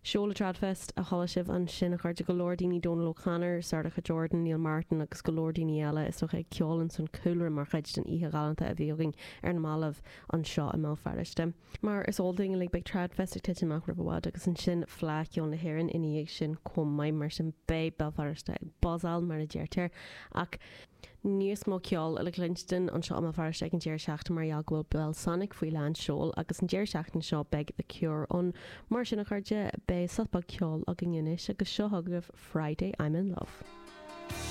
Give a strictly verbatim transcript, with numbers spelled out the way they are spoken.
Seola Tradfest a thola sibh an sin a chuirde go Lordíní Donal O'Connor, Sardacha Jordan, Neil Martin agus go Lordíní eile is socha ag ceolann san coolar mar chuid den ihe galanta a bhíogainn ar na málamh an seo a mellfariste. Mar is olding le big Tradfest ag tiite amach rabhad agus an sin flá ceol na hhéireann iníag sin com mai mar sin bé Belfariste ag basáil mar a déirtear ach níos mó ceol le Clinston an seo am fariste ag an déir seachta mar eaghfuil bel Sonic faoi lean seol agus an déir seachtain seo beg The Cure an mar sin a chuirde bé sotba ceol a gin inis agus seo agah Friday I'm in Love.